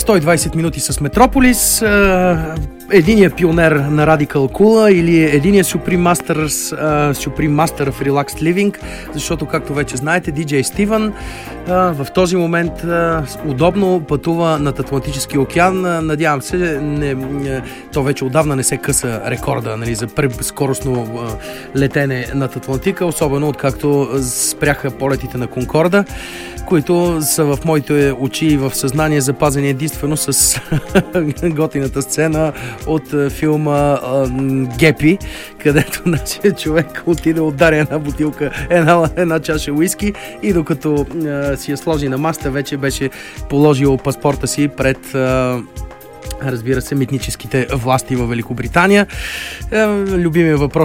120 минути с Метрополис. Единият пионер на Radical Cool или единият Supreme Master of Relaxed Living, защото, както вече знаете, DJ Steven в този момент удобно пътува над Атлантическия океан. Надявам се, то вече отдавна не се къса рекорда, нали, за скоростно летене над Атлантика, особено откакто спряха полетите на Конкорда, които са в моите очи и в съзнание запазени единствено с готината сцена от филма Гепи, където нашия човек отиде, удари една бутилка, една чаша уиски и докато си я сложи на масата, вече беше положил паспорта си пред разбира се, митническите власти във Великобритания. Любимия въпрос